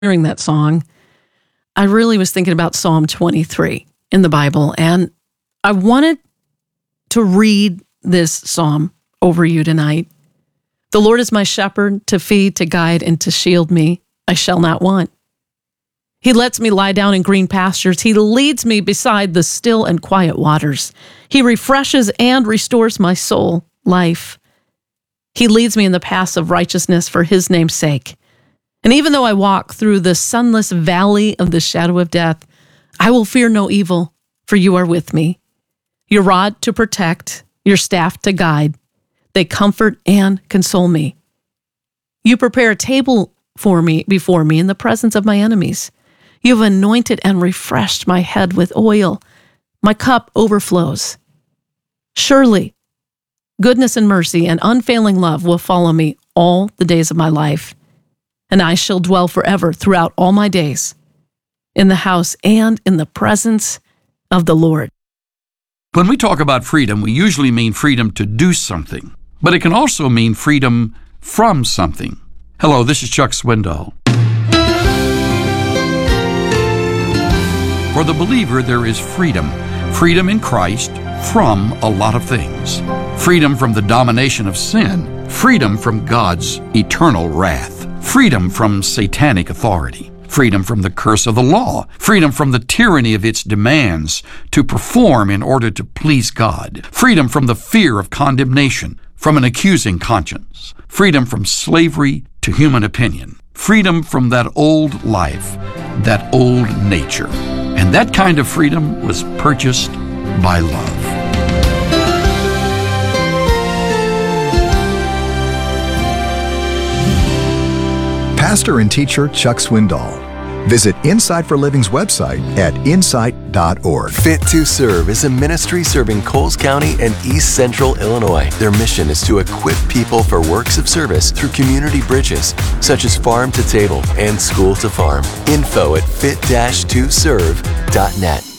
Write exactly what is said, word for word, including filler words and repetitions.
hearing that song, I really was thinking about Psalm twenty-three in the Bible, and I wanted to read this psalm over you tonight. The Lord is my shepherd, to feed, to guide, and to shield me. I shall not want. He lets me lie down in green pastures. He leads me beside the still and quiet waters. He refreshes and restores my soul, life. He leads me in the paths of righteousness for his name's sake. And even though I walk through the sunless valley of the shadow of death, I will fear no evil, for you are with me. Your rod to protect, your staff to guide, they comfort and console me. You prepare a table for me before me in the presence of my enemies. You have anointed and refreshed my head with oil. My cup overflows. Surely, goodness and mercy and unfailing love will follow me all the days of my life, and I shall dwell forever throughout all my days in the house and in the presence of the Lord. When we talk about freedom, we usually mean freedom to do something, but it can also mean freedom from something. Hello, this is Chuck Swindoll. For the believer, there is freedom. Freedom in Christ from a lot of things. Freedom from the domination of sin. Freedom from God's eternal wrath. Freedom from satanic authority. Freedom from the curse of the law. Freedom from the tyranny of its demands to perform in order to please God. Freedom from the fear of condemnation, from an accusing conscience. Freedom from slavery to human opinion. Freedom from that old life, that old nature. And that kind of freedom was purchased by love. Pastor and teacher Chuck Swindoll. Visit Insight for Living's website at insight dot org. Fit to Serve is a ministry serving Coles County and East Central Illinois. Their mission is to equip people for works of service through community bridges, such as Farm to Table and School to Farm. Info at fit dash to serve dot net.